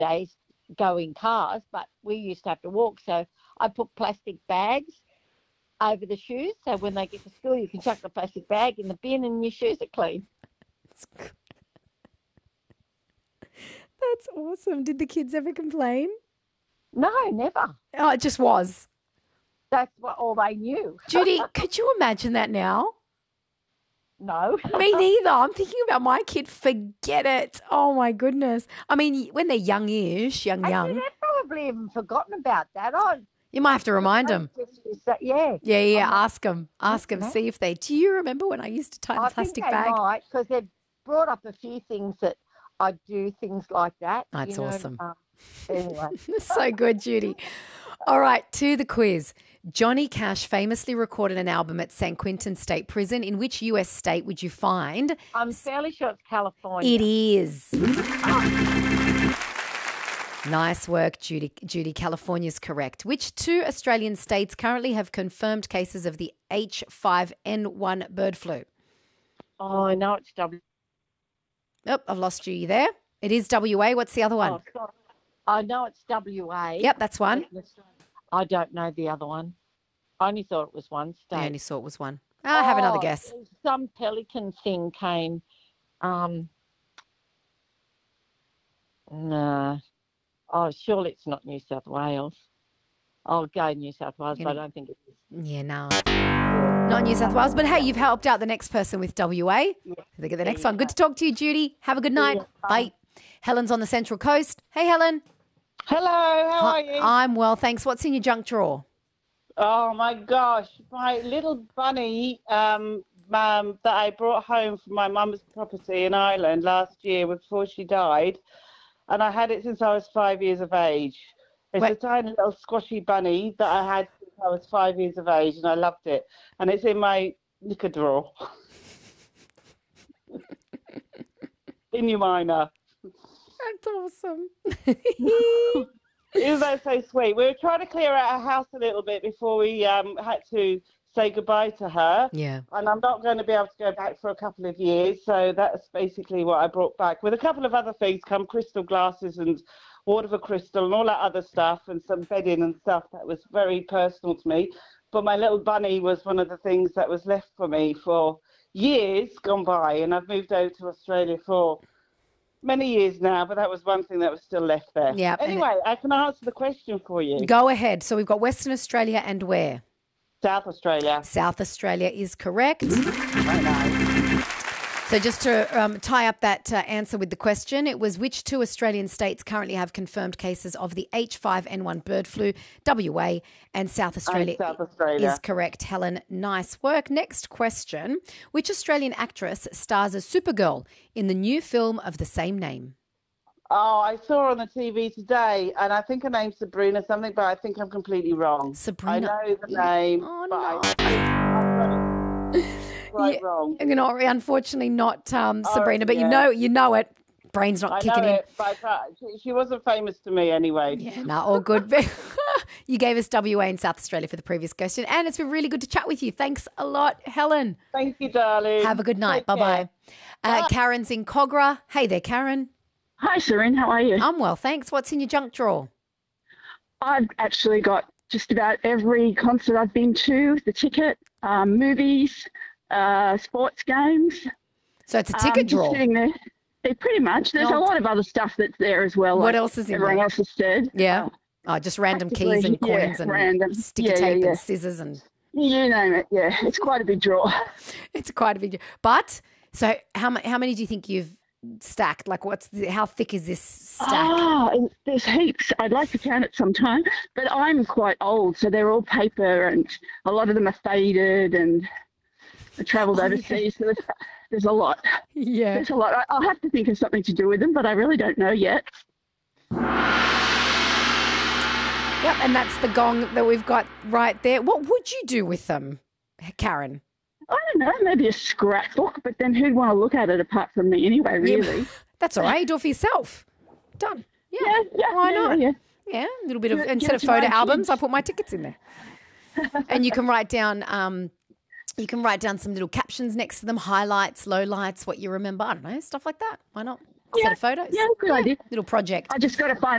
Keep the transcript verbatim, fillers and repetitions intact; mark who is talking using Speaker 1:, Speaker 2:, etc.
Speaker 1: days go in cars, but we used to have to walk. So I put plastic bags over the shoes, so when they get to school, you can chuck the plastic bag in the bin and your shoes are clean.
Speaker 2: That's awesome. Did the kids ever complain?
Speaker 1: No, never.
Speaker 2: Oh, it just was.
Speaker 1: That's what all they knew.
Speaker 2: Judy, could you imagine that now?
Speaker 1: No.
Speaker 2: Me neither. I'm thinking about my kid. Forget it. Oh, my goodness. I mean, when they're youngish, young, young.
Speaker 1: Actually, they've probably even forgotten about that. I,
Speaker 2: You might have to remind them.
Speaker 1: Yeah.
Speaker 2: Yeah, yeah. Ask them. Ask them. See if they. Do you remember when I used to tie the
Speaker 1: I
Speaker 2: plastic
Speaker 1: think they
Speaker 2: bag?
Speaker 1: might, because they've brought up a few things that I do things like that.
Speaker 2: That's
Speaker 1: you know,
Speaker 2: awesome.
Speaker 1: Um, anyway.
Speaker 2: So good, Judy. All right, to the quiz. Johnny Cash famously recorded an album at San Quentin State Prison. In which U S state would you find?
Speaker 1: I'm fairly sure it's California.
Speaker 2: It is. Nice work, Judy. Judy, California's correct. Which two Australian states currently have confirmed cases of the H five N one bird flu?
Speaker 1: Oh, I know it's W.
Speaker 2: Oh, I've lost you. You there? It is W A. What's the other one?
Speaker 1: Oh, sorry. I know it's W A.
Speaker 2: Yep, that's one.
Speaker 1: I don't know the other one. I only thought it was one state.
Speaker 2: I only saw it was one. I'll have another
Speaker 1: Oh,
Speaker 2: guess.
Speaker 1: Some pelican thing came. Um, no. Oh, surely it's not New South Wales. I'll go New South Wales,
Speaker 2: You
Speaker 1: but
Speaker 2: know-
Speaker 1: I don't think it is.
Speaker 2: Yeah, no. Not New South Wales. But hey, you've helped out the next person with W A. They get the next one. Good to talk to you, Judy. Have a good night.
Speaker 1: ya.
Speaker 2: Bye. Helen's on the Central Coast. Hey, Helen.
Speaker 3: Hello, how
Speaker 2: Hi-
Speaker 3: are you?
Speaker 2: I'm well, thanks. What's in your junk drawer?
Speaker 3: Oh my gosh, my little bunny um, um, that I brought home from my mum's property in Ireland last year before she died, and I had it since I was five years of age. It's
Speaker 2: Wait.
Speaker 3: a tiny little squashy bunny that I had since I was five years of age, and I loved it. And it's in my knicker drawer. In your minor.
Speaker 2: That's awesome.
Speaker 3: Isn't that so sweet? We were trying to clear out our house a little bit before we um, had to say goodbye to her.
Speaker 2: Yeah.
Speaker 3: And I'm not going to be able to go back for a couple of years. So that's basically what I brought back. With a couple of other things, come crystal glasses and water for crystal and all that other stuff and some bedding and stuff that was very personal to me. But my little bunny was one of the things that was left for me for years gone by. And I've moved over to Australia for many years now, but that was one thing that was still left there.
Speaker 2: Yeah, and
Speaker 3: Anyway, I can answer the question for you.
Speaker 2: Go ahead. So we've got Western Australia and where?
Speaker 3: South Australia.
Speaker 2: South Australia is correct.
Speaker 3: I know.
Speaker 2: So just to um, tie up that uh, answer with the question, it was which two Australian states currently have confirmed cases of the H five N one bird flu? W A and South Australia,
Speaker 3: South Australia.
Speaker 2: is correct. Helen, nice work. Next question. Which Australian actress stars as Supergirl in the new film of the same name?
Speaker 3: Oh, I saw her on the T V today, and I think her name's Sabrina something, but I think I'm completely wrong.
Speaker 2: Sabrina.
Speaker 3: I know the name,
Speaker 2: Oh,
Speaker 3: but
Speaker 2: no.
Speaker 3: I, I've got it right
Speaker 2: Yeah,
Speaker 3: wrong.
Speaker 2: You know, unfortunately not um,
Speaker 3: Oh,
Speaker 2: Sabrina, but you
Speaker 3: yeah.
Speaker 2: know you know it. Brain's not
Speaker 3: I
Speaker 2: kicking
Speaker 3: know
Speaker 2: in.
Speaker 3: it, but uh, she, she wasn't famous to me anyway.
Speaker 2: Yeah, no, all good. You gave us W A in South Australia for the previous question, and it's been really good to chat with you. Thanks a lot, Helen.
Speaker 3: Thank you, darling.
Speaker 2: Have a good night.
Speaker 3: Take
Speaker 2: Bye-bye.
Speaker 3: care.
Speaker 2: Uh, Karen's in Cogra. Hey there, Karen.
Speaker 4: Hi, Serene. How are you?
Speaker 2: I'm well, thanks. What's in your junk drawer?
Speaker 4: I've actually got just about every concert I've been to, the ticket, um, movies, uh, sports games.
Speaker 2: So it's a
Speaker 4: Um,
Speaker 2: ticket
Speaker 4: just
Speaker 2: drawer.
Speaker 4: sitting there. Yeah, pretty much. There's
Speaker 2: No.
Speaker 4: a lot of other stuff that's there as well.
Speaker 2: What
Speaker 4: like
Speaker 2: else is in
Speaker 4: everyone
Speaker 2: there?
Speaker 4: else has said.
Speaker 2: Yeah. Oh, just random keys and
Speaker 4: practically, yeah,
Speaker 2: coins and
Speaker 4: random.
Speaker 2: sticky
Speaker 4: Yeah, yeah,
Speaker 2: tape
Speaker 4: yeah.
Speaker 2: and scissors and
Speaker 4: You name it. Yeah, it's quite a big drawer.
Speaker 2: it's quite a big. But so how ma- how many do you think you've stacked? Like, what's the, how thick is this stack?
Speaker 4: Ah, there's heaps. I'd like to count it sometime, but I'm quite old, so they're all paper, and a lot of them are faded. And I travelled
Speaker 2: Oh, yeah.
Speaker 4: overseas, so there's, there's a lot.
Speaker 2: Yeah.
Speaker 4: There's a lot. I- I'll have to think of something to do with them, but I really don't know yet.
Speaker 2: Yep, and that's the gong that we've got right there. What would you do with them, Karen?
Speaker 4: I don't know, maybe a scrapbook, but then who'd want to look at it apart from me anyway, really?
Speaker 2: That's all right. You do it for yourself. Done. Yeah.
Speaker 4: Yeah, yeah.
Speaker 2: Why
Speaker 4: yeah,
Speaker 2: not?
Speaker 4: Yeah.
Speaker 2: Yeah, a little bit of,
Speaker 4: Give it-
Speaker 2: instead
Speaker 4: give
Speaker 2: of
Speaker 4: it to my
Speaker 2: photo albums,
Speaker 4: kids.
Speaker 2: I put my tickets in there. And you can write down, um, you can write down some little captions next to them, highlights, lowlights, what you remember. I don't know, stuff like that. Why not? set of photos.
Speaker 4: Yeah, good idea.
Speaker 2: Little project.
Speaker 4: I just got to find